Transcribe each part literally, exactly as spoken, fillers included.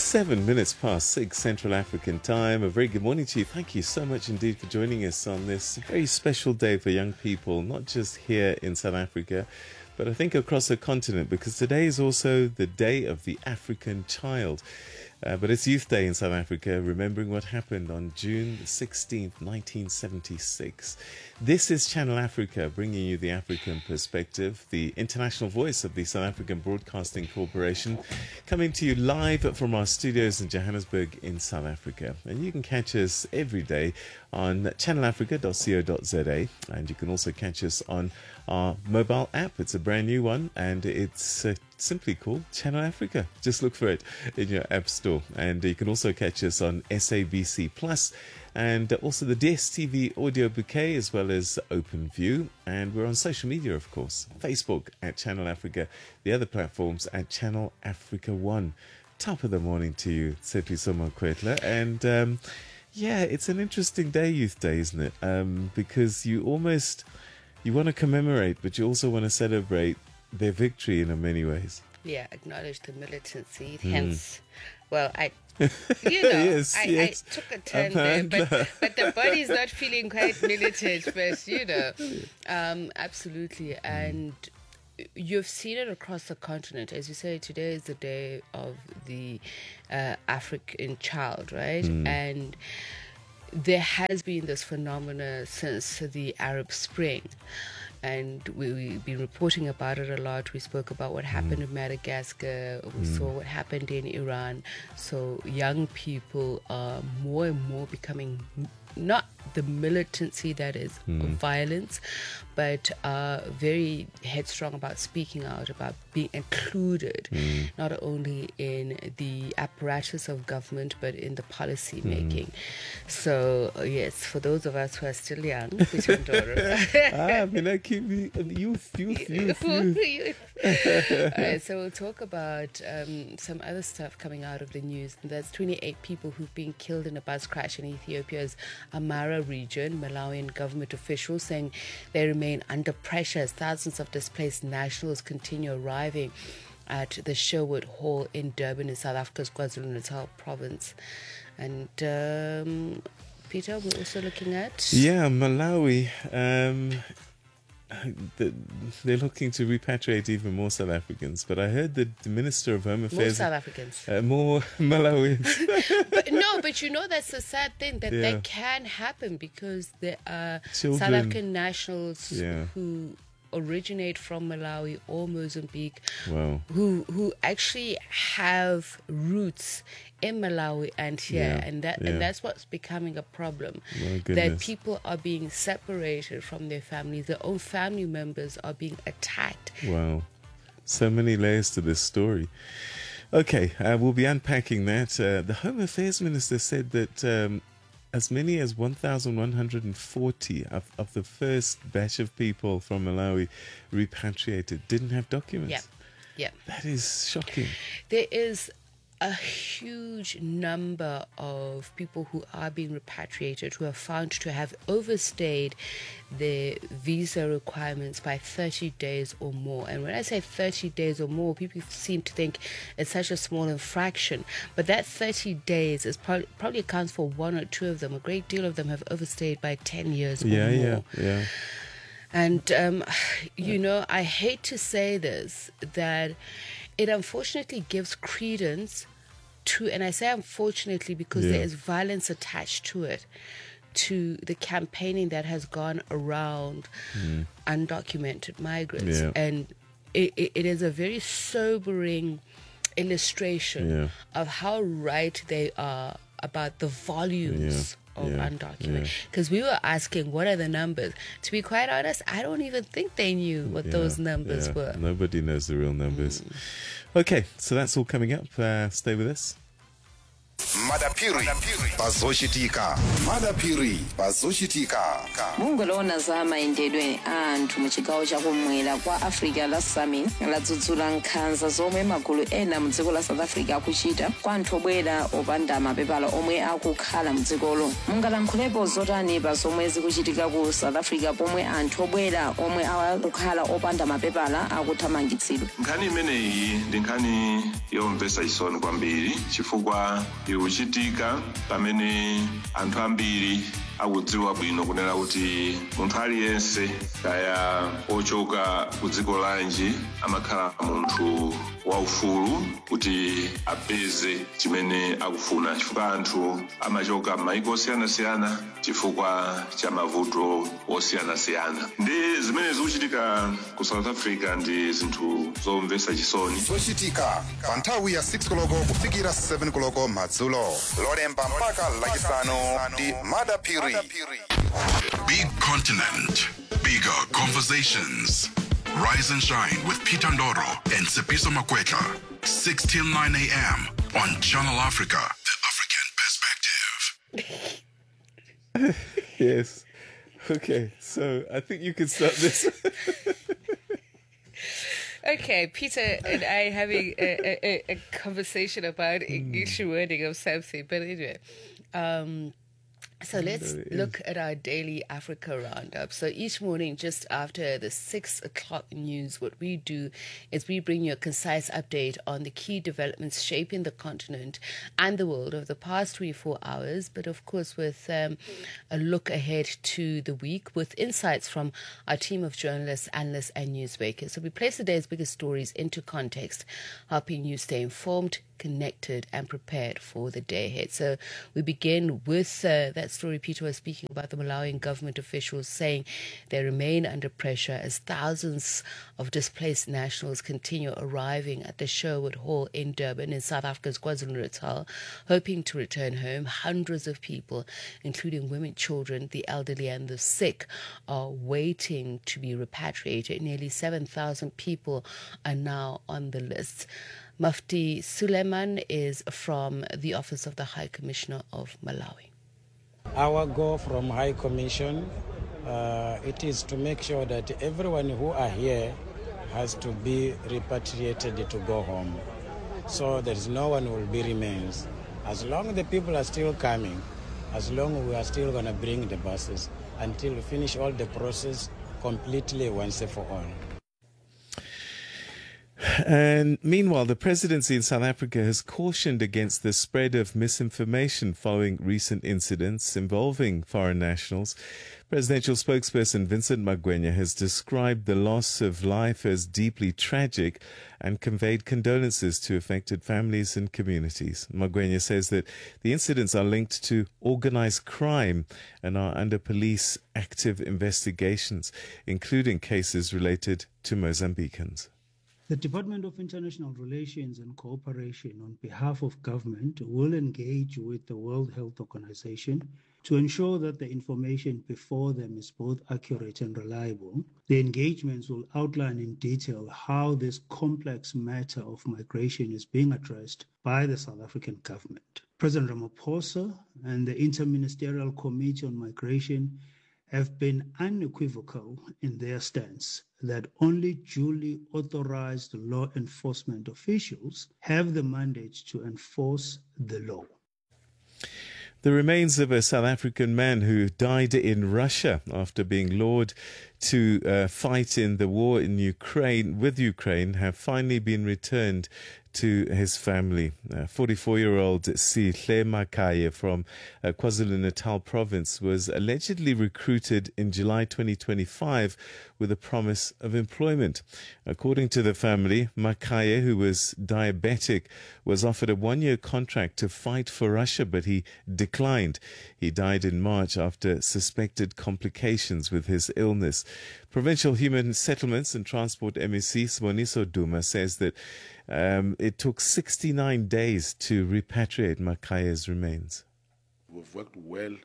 Seven minutes past six Central African time. A very good morning to you. Thank you so much indeed for joining us on this very special day for young people, not just here in South Africa, but I think across the continent, because today is also the Day of the African Child. Uh, but it's Youth Day in South Africa, remembering what happened on June sixteenth, nineteen seventy-six. This is Channel Africa, bringing you the African perspective, the international voice of the South African Broadcasting Corporation, coming to you live from our studios in Johannesburg in South Africa. And you can catch us every day on channel africa dot co dot za, and you can also catch us on our mobile app. It's a brand new one, and it's uh, simply called Channel Africa. Just look for it in your app store. And you can also catch us on S A B C Plus, and also the D S T V audio bouquet, as well as OpenView. And we're on social media, of course, Facebook at Channel Africa, the other platforms at Channel Africa One. Top of the morning to you, Tsepi Soma Kwetla. And um, yeah, it's an interesting day, Youth Day, isn't it? Um, because you almost, you want to commemorate, but you also want to celebrate their victory in many ways. Yeah, acknowledge the militancy. Mm. Hence, well, I, you know, yes, I, yes. I took a turn there, but, but the body's not feeling quite militant, but, you know, um, absolutely. And you've seen it across the continent. As you say, today is the Day of the uh, African Child, right? Mm. And there has been this phenomena since the Arab Spring. And we, we've been reporting about it a lot. We spoke about what happened mm. in Madagascar. We mm. saw what happened in Iran. So young people are more and more becoming not the militancy that is mm. violence, but uh, very headstrong about speaking out, about being included, mm. not only in the apparatus of government, but in the policy making. Mm. So, uh, yes, for those of us who are still young, ah, I mean, I keep youth, youth, youth, youth. All right, so we'll talk about um, some other stuff coming out of the news. There's twenty-eight people who've been killed in a bus crash in Ethiopia's Amara region. Malawian government officials saying they remain under pressure as thousands of displaced nationals continue arriving at the Sherwood Hall in Durban in South Africa's KwaZulu-Natal province. And um, Peter, we're also looking at... Yeah, Malawi. Um, they're looking to repatriate even more South Africans, but I heard that the Minister of Home Affairs... More South Africans. Uh, more Malawians. But no, but you know that's the sad thing, that yeah. that can happen because there are Children. South African nationals yeah. who originate from Malawi or Mozambique, wow. who who actually have roots in Malawi and here, yeah, and that yeah. and that's what's becoming a problem. That people are being separated from their families, their own family members are being attacked. Wow, so many layers to this story. Okay, uh, we'll be unpacking that. Uh, the Home Affairs Minister said that um, as many as one thousand one hundred forty of, of the first batch of people from Malawi repatriated didn't have documents. Yeah, yeah. That is shocking. There is a huge number of people who are being repatriated who are found to have overstayed their visa requirements by thirty days or more. And when I say thirty days or more, people seem to think it's such a small infraction. But that thirty days is probably, probably accounts for one or two of them. A great deal of them have overstayed by ten years or yeah, more. Yeah, yeah, And, um, you know, I hate to say this, that it unfortunately gives credence to, and I say unfortunately because yeah. there is violence attached to it, to the campaigning that has gone around mm. undocumented migrants. Yeah. And it, it, it is a very sobering illustration yeah. of how right they are about the volumes yeah. of yeah, undocumented. Because yeah. we were asking, what are the numbers? To be quite honest, I don't even think they knew what yeah, those numbers yeah. were. Nobody knows the real numbers. Mm. Okay, so that's all coming up. Uh, stay with us. madapiri pazoshitika madapiri pazoshitika. mungolona za mayendedwe a anthu mu chigawo chakumwera kwa africa la summit ladzudzula nkhanza zomwe magulu ena mu dziko la south africa akuchita kwa anthu obwera opanda mapepala omwe akukhala mu dzikolo. mungalankhulepo zotani pa zomwe zikuchitika ku south africa pomwe anthu obwera omwe akukhala opanda mapepala akuthamangitsidwa? nkhani imeneyi ndi nkhani yomvetsa chisoni kwambiri chifukwa ikuchitika pamene anthu ambiri akudziwa bwino kunena kuti munthu aliyense kaya ochoka ku dziko lanji amakhala munthu waufulu kuti apeze chimene akufuna, chifukwa anthu amachoka m'mayiko osiyanasiyana chifukwa cha mavuto osiyanasiyana. Ndi zimene zikuchitika ku South Africa ndi zinthu zomvetsa chisoni. Zochitika pa nthawi ya six koloko kufikira seven koloko madzulo, lolemba mpaka lachisanu ndi madapiri. Big continent, bigger conversations. Rise and shine with Peter Ndoro and Tsepiso Makwetla. six till nine a.m. on Channel Africa, the African perspective. Yes. Okay, so I think you can start this. Okay, Peter and I having a, a, a conversation about English wording of something, but anyway. Um, So let's look at our daily Africa roundup. So each morning, just after the six o'clock news, what we do is we bring you a concise update on the key developments shaping the continent and the world over the past twenty-four hours. But of course, with um, a look ahead to the week with insights from our team of journalists, analysts, and newsmakers. So we place the day's biggest stories into context, helping you stay informed, connected and prepared for the day ahead. So we begin with uh, that story Peter was speaking about, the Malawian government officials saying they remain under pressure as thousands of displaced nationals continue arriving at the Sherwood Hall in Durban in South Africa's KwaZulu-Natal, hoping to return home. Hundreds of people, including women, children, the elderly and the sick, are waiting to be repatriated. Nearly seven thousand people are now on the list. Mufti Suleiman is from the Office of the High Commissioner of Malawi. Our goal from High Commission, uh, it is to make sure that everyone who are here has to be repatriated to go home. So there is no one who will be remains. As long as the people are still coming, as long as we are still going to bring the buses until we finish all the process completely once and for all. And meanwhile, the presidency in South Africa has cautioned against the spread of misinformation following recent incidents involving foreign nationals. Presidential spokesperson Vincent Magwenya has described the loss of life as deeply tragic and conveyed condolences to affected families and communities. Magwenya says that the incidents are linked to organized crime and are under police active investigations, including cases related to Mozambicans. The Department of International Relations and Cooperation, on behalf of government, will engage with the World Health Organization to ensure that the information before them is both accurate and reliable. The engagements will outline in detail how this complex matter of migration is being addressed by the South African government. President Ramaphosa and the Interministerial Committee on Migration have been unequivocal in their stance that only duly authorized law enforcement officials have the mandate to enforce the law. The remains of a South African man who died in Russia after being lured to uh, fight in the war in Ukraine with Ukraine have finally been returned to his family. forty-four-year-old Sihle Makaye from uh, KwaZulu-Natal province was allegedly recruited in July twenty twenty-five with a promise of employment. According to the family, Makaye, who was diabetic, was offered a one-year contract to fight for Russia, but he declined. He died in March after suspected complications with his illness. Provincial Human Settlements and Transport M E C Siboniso Duma says that um, it took sixty-nine days to repatriate Makaye's remains. We've worked well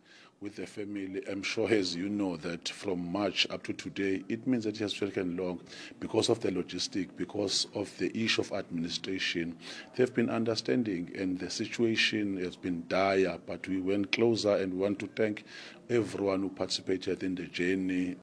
with the family. I'm sure, as you know, that from March up to today, it means that it has taken long because of the logistic, because of the issue of administration. They've been understanding, and the situation has been dire, but we went closer, and we want to thank everyone who participated in the journey.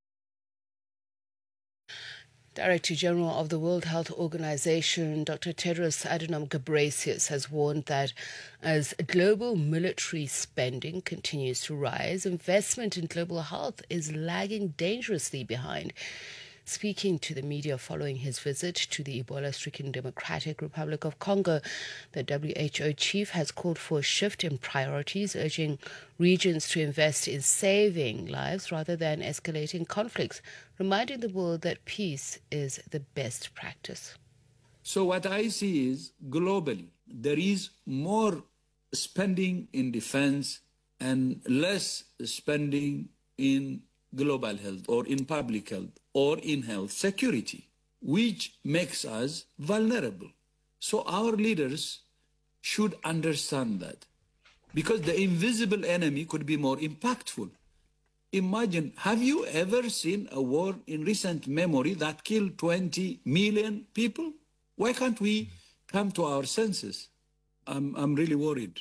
Director General of the World Health Organization, Doctor Tedros Adhanom Ghebreyesus, has warned that as global military spending continues to rise, investment in global health is lagging dangerously behind. Speaking to the media following his visit to the Ebola-stricken Democratic Republic of Congo, the W H O chief has called for a shift in priorities, urging regions to invest in saving lives rather than escalating conflicts, reminding the world that peace is the best practice. So what I see is, globally, there is more spending in defense and less spending in global health or in public health or in health security, which makes us vulnerable. So our leaders should understand that, because the invisible enemy could be more impactful. Imagine, have you ever seen a war in recent memory that killed twenty million people? Why can't we come to our senses? I'm, I'm really worried.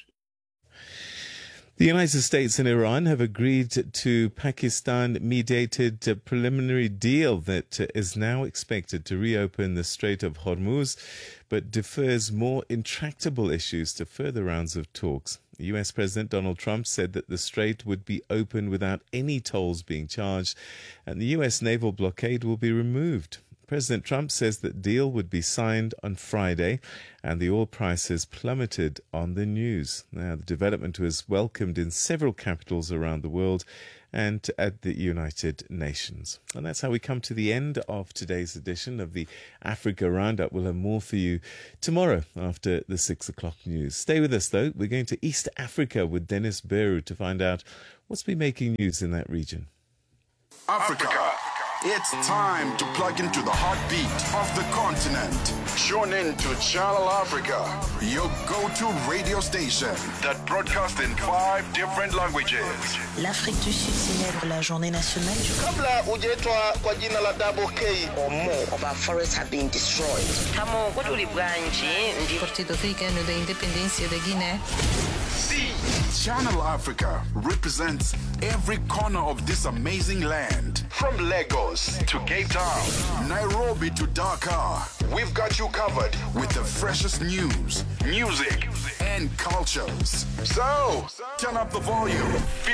The United States and Iran have agreed to Pakistan-mediated a preliminary deal that is now expected to reopen the Strait of Hormuz, but defers more intractable issues to further rounds of talks. U S President Donald Trump said that the strait would be open without any tolls being charged, and the U S naval blockade will be removed. President Trump says that deal would be signed on Friday, and the oil prices plummeted on the news. Now, the development was welcomed in several capitals around the world and at the United Nations. And that's how we come to the end of today's edition of the Africa Roundup. We'll have more for you tomorrow after the six o'clock news. Stay with us, though. We're going to East Africa with Dennis Beru to find out what's been making news in that region. Africa. It's time to plug into the heartbeat of the continent. Tune in to Channel Africa, your go-to radio station that broadcasts in five different languages. L'Afrique du Sud célèbre la journée nationale du Kabla hujaitwa kwa jina la Double K or more of our forests have been destroyed. Tamo kutuli branchi ndi Partido Africano da Independência da Guiné. See, Channel Africa represents every corner of this amazing land. From Lagos to Cape Town, Nairobi to Dakar, we've got you covered with the freshest news, music, and cultures. So, turn up the volume.